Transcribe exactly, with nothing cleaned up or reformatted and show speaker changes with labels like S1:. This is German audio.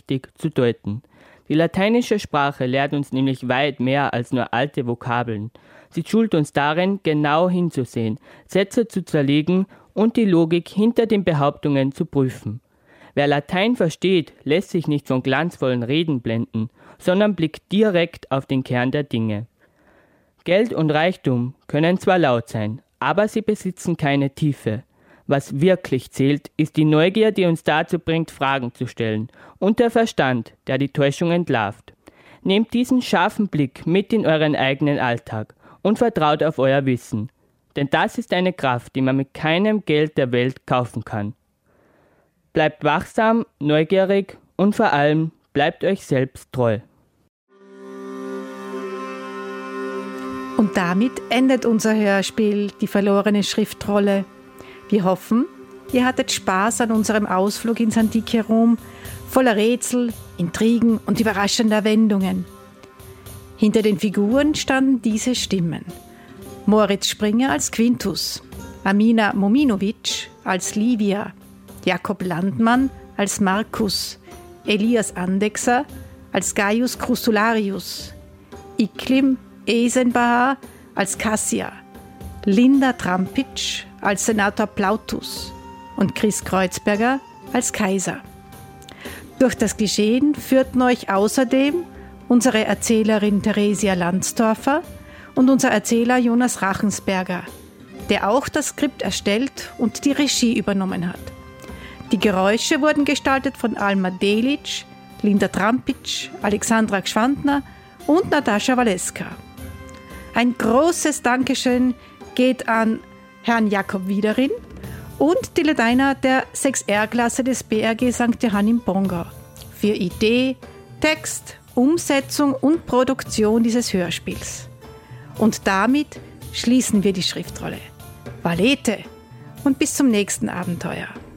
S1: richtig zu deuten. Die lateinische Sprache lehrt uns nämlich weit mehr als nur alte Vokabeln. Sie schult uns darin, genau hinzusehen, Sätze zu zerlegen und die Logik hinter den Behauptungen zu prüfen. Wer Latein versteht, lässt sich nicht von glanzvollen Reden blenden, sondern blickt direkt auf den Kern der Dinge. Geld und Reichtum können zwar laut sein, aber sie besitzen keine Tiefe. Was wirklich zählt, ist die Neugier, die uns dazu bringt, Fragen zu stellen, und der Verstand, der die Täuschung entlarvt. Nehmt diesen scharfen Blick mit in euren eigenen Alltag und vertraut auf euer Wissen. Denn das ist eine Kraft, die man mit keinem Geld der Welt kaufen kann. Bleibt wachsam, neugierig und vor allem bleibt euch selbst treu.
S2: Und damit endet unser Hörspiel Die verlorene Schriftrolle. Wir hoffen, ihr hattet Spaß an unserem Ausflug ins antike Rom, voller Rätsel, Intrigen und überraschender Wendungen. Hinter den Figuren standen diese Stimmen: Moritz Springer als Quintus, Amina Mominovic als Livia, Jakob Landmann als Markus, Elias Andechser als Gaius Crustularius, Iklim Esenbahar als Cassia, Linda Trampitsch als Senator Plautus und Chris Kreuzberger als Kaiser. Durch das Geschehen führten euch außerdem unsere Erzählerin Theresia Landsdorfer und unser Erzähler Jonas Rachensberger, der auch das Skript erstellt und die Regie übernommen hat. Die Geräusche wurden gestaltet von Alma Delic, Linda Trampitsch, Alexandra Gschwandner und Natascha Waleska. Ein großes Dankeschön geht an Herrn Jakob Wiederin und die Ledainer der sechs R-Klasse des B R G Sankt Johann im Bongau für Idee, Text, Umsetzung und Produktion dieses Hörspiels. Und damit schließen wir die Schriftrolle. Valete und bis zum nächsten Abenteuer.